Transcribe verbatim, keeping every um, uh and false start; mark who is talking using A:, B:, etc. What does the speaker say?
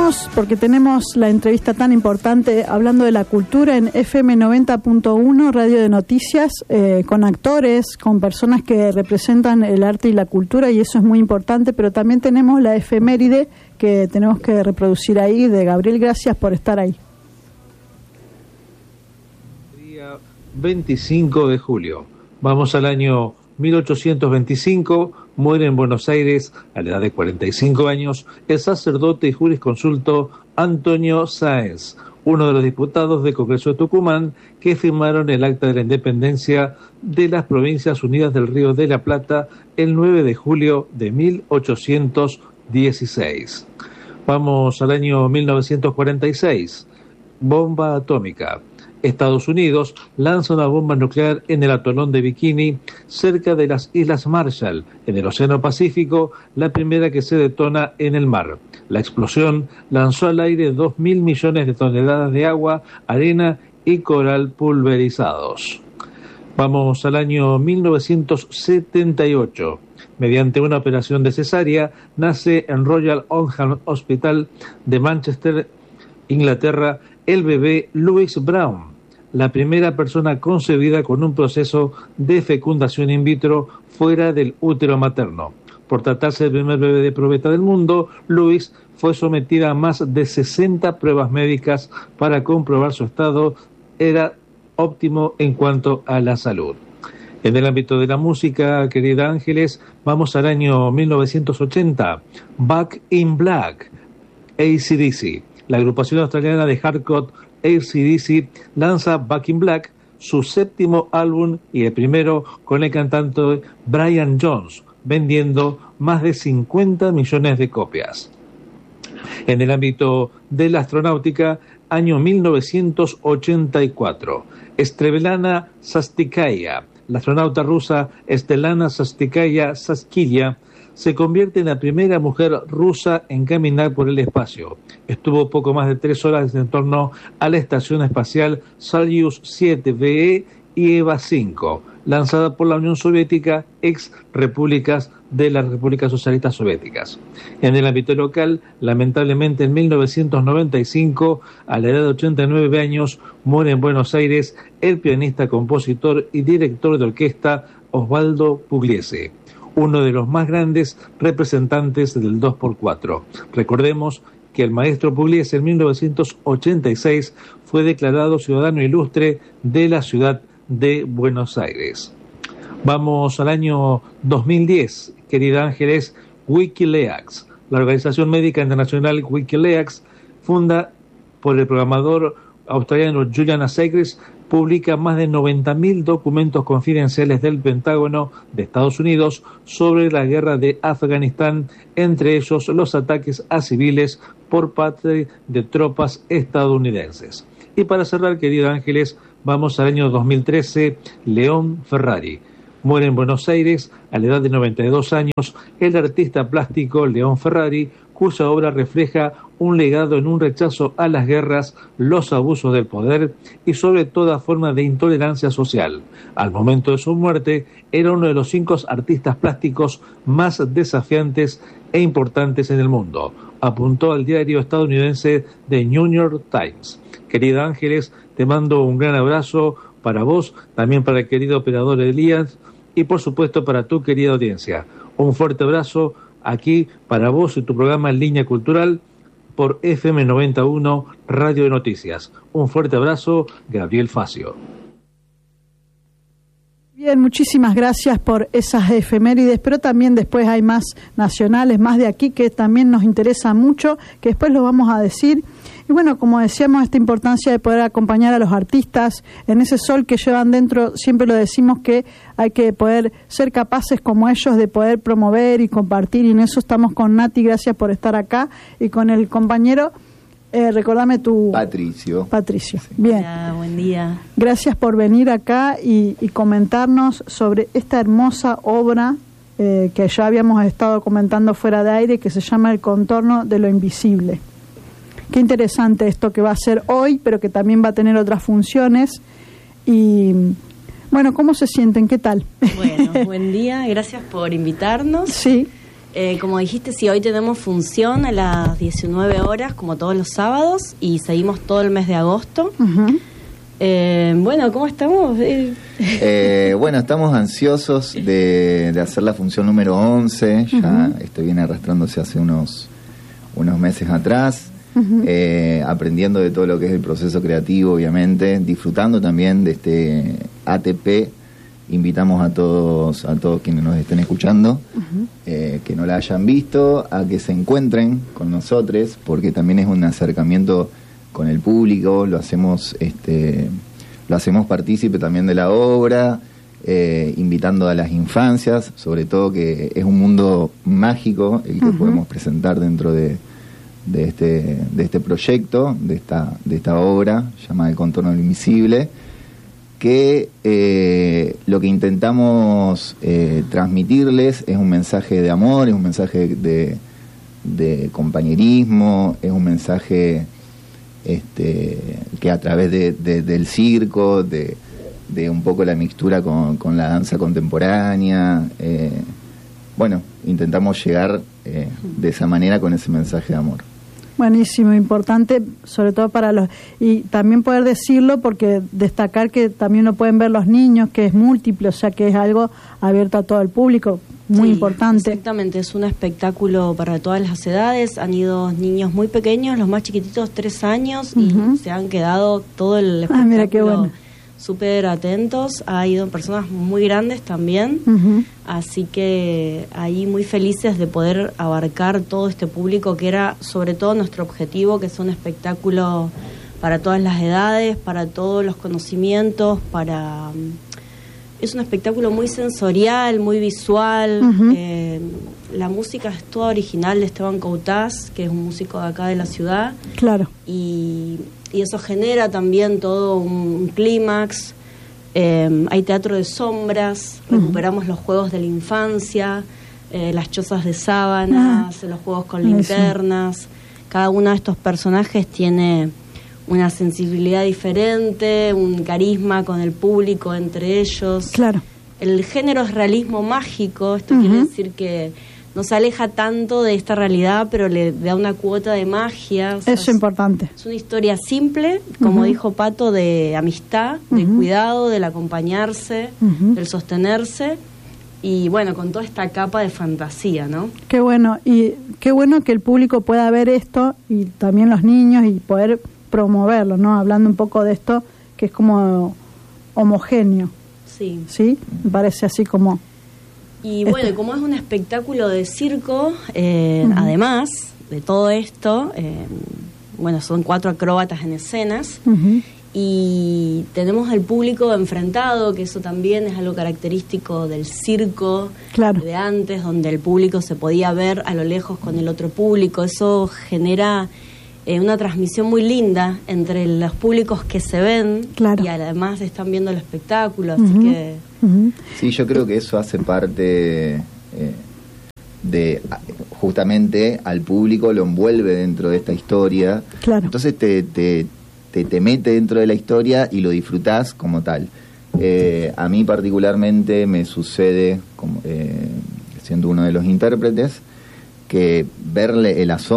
A: seguimos porque tenemos la entrevista tan importante hablando de la cultura en F M noventa punto uno, Radio de Noticias, eh, con actores, con personas que representan el arte y la cultura, y eso es muy importante, pero también tenemos la efeméride que tenemos que reproducir ahí de Gabriel. Gracias por estar ahí.
B: Día veinticinco de julio. Vamos al año mil ochocientos veinticinco. Muere en Buenos Aires, a la edad de cuarenta y cinco años, el sacerdote y jurisconsulto Antonio Sáenz, uno de los diputados del Congreso de Tucumán que firmaron el Acta de la Independencia de las Provincias Unidas del Río de la Plata el nueve de julio de mil ochocientos dieciséis. Vamos al año mil novecientos cuarenta y seis. Bomba atómica. Estados Unidos lanza una bomba nuclear en el atolón de Bikini, cerca de las Islas Marshall, en el Océano Pacífico, la primera que se detona en el mar. La explosión lanzó al aire dos mil millones de toneladas de agua, arena y coral pulverizados. Vamos al año mil novecientos setenta y ocho. Mediante una operación de cesárea, nace en Royal Oldham Hospital de Manchester, Inglaterra, el bebé Louis Brown, la primera persona concebida con un proceso de fecundación in vitro fuera del útero materno. Por tratarse del primer bebé de probeta del mundo, Louis fue sometida a más de sesenta pruebas médicas para comprobar su estado era óptimo en cuanto a la salud. En el ámbito de la música, querida Ángeles, vamos al año mil novecientos ochenta. Back in Black, A C D C. La agrupación australiana de hardcore A C D C lanza Back in Black, su séptimo álbum y el primero con el cantante Brian Jones, vendiendo más de cincuenta millones de copias. En el ámbito de la astronáutica, año mil novecientos ochenta y cuatro. Estrelana Sastikaya, la astronauta rusa Estrelana Sastikaya Saskilya, se convierte en la primera mujer rusa en caminar por el espacio. Estuvo poco más de tres horas en torno a la estación espacial Soyuz siete B E y EVA cinco, lanzada por la Unión Soviética, ex repúblicas de las repúblicas socialistas soviéticas. En el ámbito local, lamentablemente en mil novecientos noventa y cinco, a la edad de ochenta y nueve años, muere en Buenos Aires el pianista, compositor y director de orquesta Osvaldo Pugliese, uno de los más grandes representantes del dos por cuatro. Recordemos que el maestro Pugliese en mil novecientos ochenta y seis fue declarado ciudadano ilustre de la ciudad de Buenos Aires. Vamos al año dos mil diez, querida Ángeles. Wikileaks, la organización médica internacional Wikileaks, funda por el programador australiano Julian Assange, publica más de noventa mil documentos confidenciales del Pentágono de Estados Unidos sobre la guerra de Afganistán, entre ellos los ataques a civiles por parte de tropas estadounidenses. Y para cerrar, querido Ángeles, vamos al año dos mil trece. León Ferrari muere en Buenos Aires a la edad de noventa y dos años, el artista plástico León Ferrari, cuya obra refleja un legado en un rechazo a las guerras, los abusos del poder y sobre toda forma de intolerancia social. Al momento de su muerte, era uno de los cinco artistas plásticos más desafiantes e importantes en el mundo, apuntó al diario estadounidense The New York Times. Querida Ángeles, te mando un gran abrazo para vos, también para el querido operador Elías y por supuesto para tu querida audiencia. Un fuerte abrazo aquí para vos y tu programa En Línea Cultural por F M noventa y uno, Radio de Noticias. Un fuerte abrazo, Gabriel Facio.
A: Bien, muchísimas gracias por esas efemérides, pero también después hay más nacionales, más de aquí, que también nos interesa mucho, que después lo vamos a decir. Y bueno, como decíamos, esta importancia de poder acompañar a los artistas en ese sol que llevan dentro, siempre lo decimos que hay que poder ser capaces como ellos de poder promover y compartir, y en eso estamos con Nati, gracias por estar acá, y con el compañero, eh, recordame tu...
C: Patricio.
A: Patricio, bien.
D: Hola, buen día.
A: Gracias por venir acá y, y comentarnos sobre esta hermosa obra eh, que ya habíamos estado comentando fuera de aire, que se llama El Contorno de lo Invisible. Qué interesante esto que va a ser hoy, pero que también va a tener otras funciones. Y bueno, ¿cómo se sienten? ¿Qué tal?
D: Bueno, buen día, gracias por invitarnos.
A: Sí.
C: Eh, como dijiste, sí, hoy tenemos función a las diecinueve horas, como todos los sábados, y seguimos todo el mes de agosto. Uh-huh. Eh, bueno, ¿cómo estamos? Eh,
D: eh, bueno, estamos ansiosos de, de hacer la función número once. Ya uh-huh. esto viene arrastrándose hace unos, unos meses atrás. Uh-huh. eh, aprendiendo de todo lo que es el proceso creativo, obviamente, disfrutando también de este A T P. Invitamos a todos a todos quienes nos estén escuchando, uh-huh. eh, que no la hayan visto, a que se encuentren con nosotros, porque también es un acercamiento con el público, lo hacemos este lo hacemos partícipe también de la obra, eh, invitando a las infancias, sobre todo que es un mundo mágico el que uh-huh. podemos presentar dentro de, de este de este proyecto, de esta de esta obra llamada El Contorno del Invisible, que eh, lo que intentamos eh, transmitirles es un mensaje de amor, es un mensaje de, de compañerismo, es un mensaje este, que a través de, de, del circo, de, de un poco la mixtura con, con la danza contemporánea, eh, bueno, intentamos llegar eh, de esa manera con ese mensaje de amor.
A: Buenísimo, importante, sobre todo para los... Y también poder decirlo, porque destacar que también lo pueden ver los niños, que es múltiple, o sea que es algo abierto a todo el público, muy sí, importante.
C: Exactamente, es un espectáculo para todas las edades. Han ido niños muy pequeños, los más chiquititos, tres años, uh-huh. y se han quedado todo el espectáculo... Ah, mira qué bueno. Súper atentos, ha ido personas muy grandes también, uh-huh. así que ahí muy felices de poder abarcar todo este público que era sobre todo nuestro objetivo, que es un espectáculo para todas las edades, para todos los conocimientos, para es un espectáculo muy sensorial, muy visual, uh-huh. eh, la música es toda original de Esteban Coutaz, que es un músico de acá de la ciudad.
A: Claro.
C: Y... y eso genera también todo un, un clímax. Eh, hay teatro de sombras, uh-huh. recuperamos los juegos de la infancia, eh, las chozas de sábanas, uh-huh. los juegos con linternas. Sí. Cada uno de estos personajes tiene una sensibilidad diferente, un carisma con el público entre ellos.
A: Claro.
C: El género es realismo mágico, esto uh-huh. quiere decir que no se aleja tanto de esta realidad, pero le da una cuota de magia. O sea,
A: eso es importante.
C: Es una historia simple, como uh-huh. dijo Pato, de amistad, uh-huh. de cuidado, del acompañarse, uh-huh. del sostenerse, y bueno, con toda esta capa de fantasía, ¿no?
A: Qué bueno, y qué bueno que el público pueda ver esto, y también los niños, y poder promoverlo, ¿no? Hablando un poco de esto, que es como homogéneo.
C: Sí.
A: ¿Sí? Me parece así como...
C: Y bueno, este. como es un espectáculo de circo, eh, uh-huh. además de todo esto, eh, bueno, son cuatro acróbatas en escenas, uh-huh. y tenemos al público enfrentado, que eso también es algo característico del circo
A: claro.
C: de antes, donde el público se podía ver a lo lejos con el otro público. Eso genera eh, una transmisión muy linda entre los públicos que se ven
A: claro.
C: y además están viendo el espectáculo, así
A: uh-huh.
C: que...
A: Uh-huh.
D: Sí, yo creo que eso hace parte eh, de justamente al público lo envuelve dentro de esta historia,
A: claro.
D: entonces te, te, te, te mete dentro de la historia y lo disfrutás como tal. Eh, a mí particularmente me sucede, como, eh, siendo uno de los intérpretes, que verle el asombro